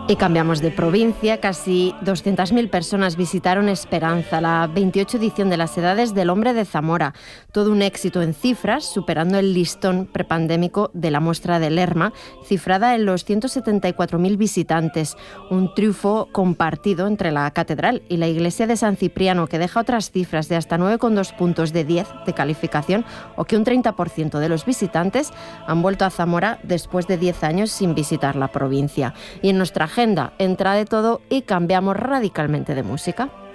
Y cambiamos de provincia. Casi 200.000 personas visitaron Esperanza, la 28 edición de las Edades del Hombre de Zamora. Todo un éxito en cifras, superando el listón prepandémico de la muestra de Lerma, cifrada en los 174.000 visitantes. Un triunfo compartido entre la Catedral y la Iglesia de San Cipriano, que deja otras cifras de hasta 9,2 puntos de 10 de calificación, o que un 30% de los visitantes han vuelto a Zamora después de 10 años sin visitar la provincia. Y en nuestra agenda entra de todo y cambiamos radicalmente de música.